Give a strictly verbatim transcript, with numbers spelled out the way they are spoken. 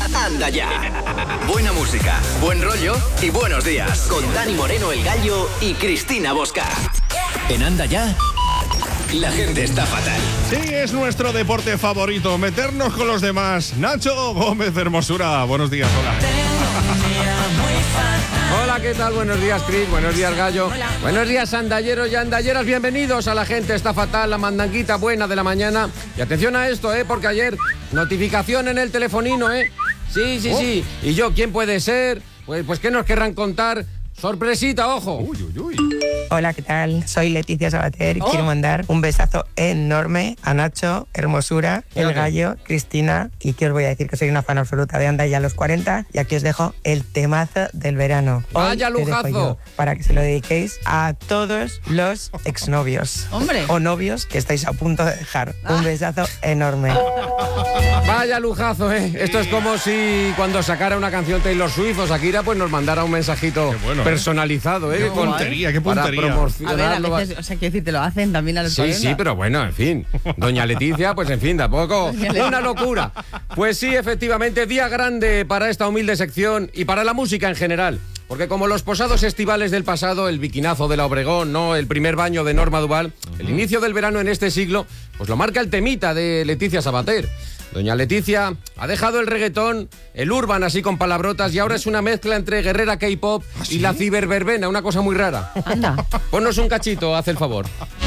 Anda Ya. Buena música, buen rollo y buenos días. Con Dani Moreno, El Gallo y Cristina Bosca. En Anda Ya, la gente está fatal. Sí, es nuestro deporte favorito, meternos con los demás. Nacho Gómez Hermosura, buenos días, hola. Hola, ¿qué tal? Buenos días, Cris. Buenos días, Gallo. Hola. Buenos días, andalleros y andalleras. Bienvenidos a La Gente Está Fatal, la mandanguita buena de la mañana. Y atención a esto, ¿eh? Porque ayer, notificación en el telefonino, ¿eh? Sí, sí, Oh. sí. ¿Y yo quién puede ser? Pues, pues ¿qué nos querrán contar? Sorpresita, ojo. Uy, uy, uy. Hola, ¿qué tal? Soy Leticia Sabater y Oh. quiero mandar un besazo enorme a Nacho, Hermosura, El Fíjate. Gallo, Cristina, y que os voy a decir que soy una fan absoluta de Anda Ya a los cuarenta, y aquí os dejo el temazo del verano. Hoy Vaya te dejo lujazo. yo, para que se lo dediquéis a todos los exnovios. Hombre. O novios que estáis a punto de dejar. Un besazo enorme. Vaya lujazo, ¿eh? Esto es como si cuando sacara una canción Taylor Swift o Shakira, pues nos mandara un mensajito Qué bueno, ¿eh? personalizado, ¿eh? Qué Con- puntería, qué para puntería. A ver, a promocionarlo. veces, o sea, quiero decir, te lo hacen también a los Sí, cuarenta. sí, pero bueno, en fin. Doña Leticia, pues en fin, tampoco. Doña Leticia. Una locura. Pues sí, efectivamente, día grande para esta humilde sección y para la música en general. Porque como los posados estivales del pasado, el biquinazo de la Obregón, ¿no? El primer baño de Norma Duval, el inicio del verano en este siglo, pues lo marca el temita de Leticia Sabater. Doña Leticia ha dejado el reggaetón, el urban así con palabrotas, y ahora es una mezcla entre guerrera K-pop y la ciberverbena, una cosa muy rara. Anda. Ponnos un cachito, haz el favor.